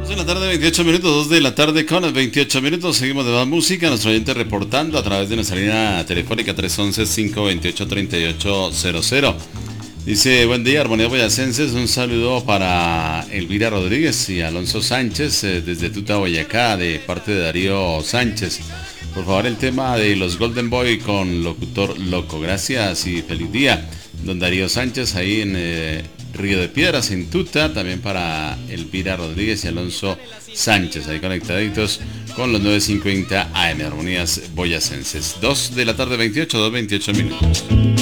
2 de la tarde, 28 minutos, 2 de la tarde con 28 minutos. Seguimos de más música. Nuestro oyente reportando a través de nuestra línea telefónica 311-528-3800. Dice, buen día, Armonía Boyacenses. Un saludo para Elvira Rodríguez y Alonso Sánchez desde Tuta, Boyacá, de parte de Darío Sánchez. Por favor, el tema de los Golden Boy con Locutor Loco. Gracias y feliz día. Don Darío Sánchez ahí en Río de Piedras, en Tuta. También para Elvira Rodríguez y Alonso Sánchez, ahí conectaditos con los 950 AM, Armonías Boyacenses. 2 de la tarde, 28 minutos.